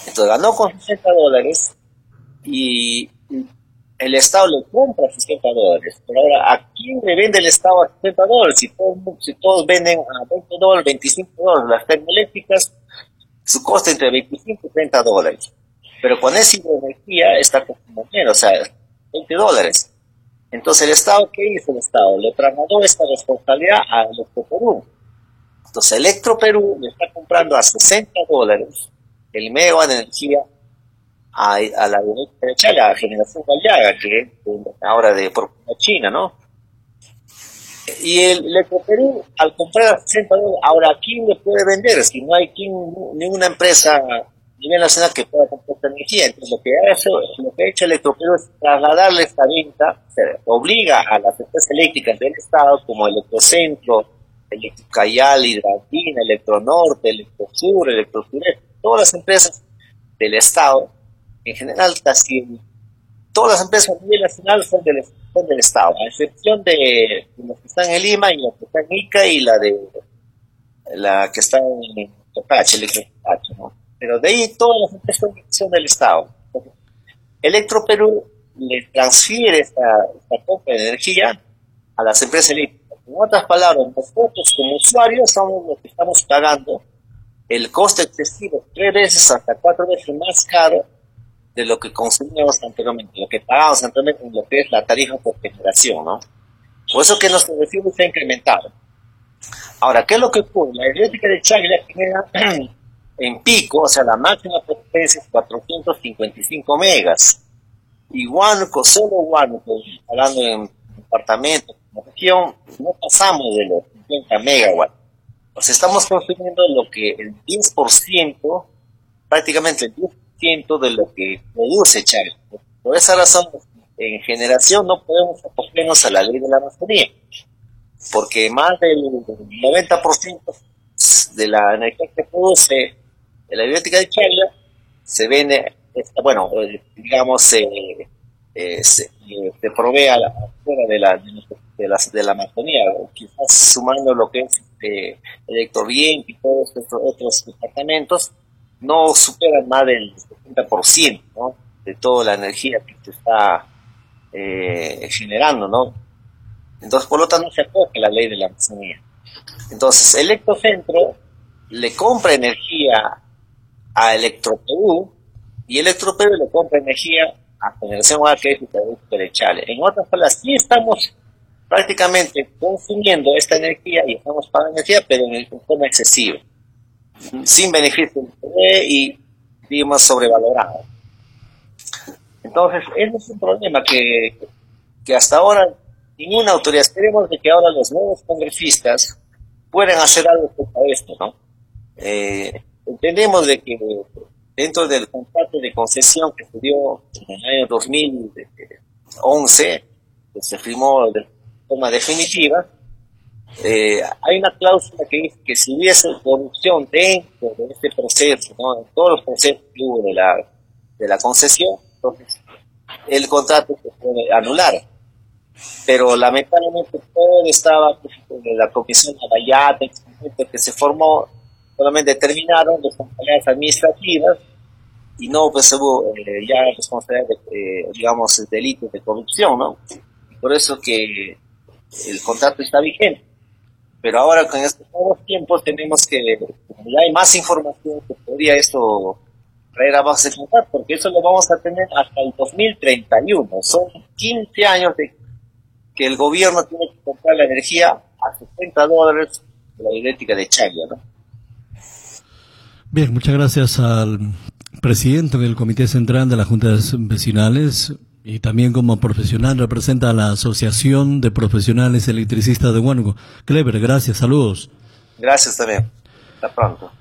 Entonces ganó con $60 y el Estado le compra $60. Pero ahora, ¿a quién le vende el Estado a $60? Si todos venden a $20, $25, las termoeléctricas, su costo entre $25 y $30. Pero con esa hidroenergía está costando menos, o sea, $20. Entonces, ¿el Estado qué hizo? El Estado le trasladó esta responsabilidad a Electroperú. Entonces, Electroperú le está comprando a $60 el megawatt de energía a la derecha, la generación Gallaga, que es ahora de propiedad china, ¿no? Y el Electroperú, al comprar a $60, ahora ¿a quién le puede vender? Si no hay ninguna empresa a nivel nacional que pueda comprar esta energía. Entonces, lo que ha hecho Electroperú es trasladarle esta venta, o sea, obliga a las empresas eléctricas del Estado, como Electrocentro, Electrocayal, Hidroandina, Electronorte, Electrosur, Electrosureste, todas las empresas del Estado, en general casi todas las empresas a nivel nacional son del Estado, a excepción de los que están en Lima y la que está en Ica y la que está en Tocache, Electrotocache, ¿no? Pero de ahí todas las empresas son del Estado. Entonces, Electroperú le transfiere esta compra de energía a las empresas eléctricas. En otras palabras, nosotros como usuarios somos los que estamos pagando el costo excesivo 3 veces hasta 4 veces más caro de lo que consumíamos anteriormente, lo que pagábamos anteriormente en lo que es la tarifa por generación, ¿no? Por eso que nuestro recibo se ha incrementado. Ahora, ¿qué es lo que ocurre? La eléctrica de Chagla genera en pico, o sea, la máxima potencia es 455 megas. Y Huánuco, solo Huánuco, hablando en departamento, en región, no pasamos de los 50 megawatts. O sea, estamos consumiendo lo que el 10%, prácticamente el 10% de lo que produce Chagla. Por esa razón, en generación no podemos acogernos a la ley de la Amazonía, porque más del 90% de la energía que produce la eléctrica de Chagla se vende, se provee fuera de la Amazonía, quizás sumando lo que es Electroviento y todos estos otros departamentos, no superan más del 70%, ¿no?, de toda la energía que se está generando, ¿no? Entonces, por lo tanto, no se acoge la ley de la Amazonía. Entonces, Electrocentro le compra energía a Electroperú y Electroperú le compra energía a Generación Eléctrica de Chagla. En otras palabras, sí estamos prácticamente consumiendo esta energía y estamos pagando energía, pero en forma excesiva, sin beneficio y, digamos, sobrevalorado. Entonces, ese es un problema que hasta ahora ninguna autoridad. Esperemos de que ahora los nuevos congresistas puedan hacer algo contra esto, ¿no? Entendemos de que dentro del contrato de concesión que se dio en el año 2011, que se firmó de forma definitiva, hay una cláusula que dice que si hubiese corrupción dentro de este proceso, ¿no?, en todos los procesos que hubo de la concesión, entonces el contrato se puede anular. Pero lamentablemente todo estaba, de la comisión Abayat, que se formó, solamente terminaron las responsabilidades administrativas y no pues hubo ya responsabilidades de delitos de corrupción, ¿no? Por eso que el contrato está vigente. Pero ahora con estos nuevos tiempos tenemos que, ya hay más información que podría esto traer a base de contrato, porque eso lo vamos a tener hasta el 2031. Son 15 años de que el gobierno tiene que comprar la energía a $60 de la eléctrica de Chagla, ¿no? Bien, muchas gracias al presidente del Comité Central de las Juntas Vecinales y también como profesional representa a la Asociación de Profesionales Electricistas de Huánuco. Clever, gracias, saludos. Gracias también. Hasta pronto.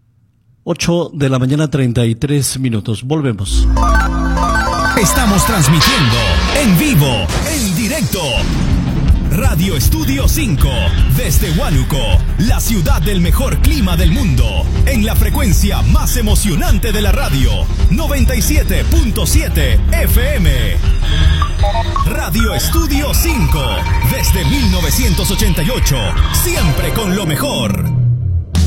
8:33 a.m. Volvemos. Estamos transmitiendo en vivo, en directo. Radio Estudio 5, desde Huánuco, la ciudad del mejor clima del mundo, en la frecuencia más emocionante de la radio, 97.7 FM. Radio Estudio 5, desde 1988, siempre con lo mejor.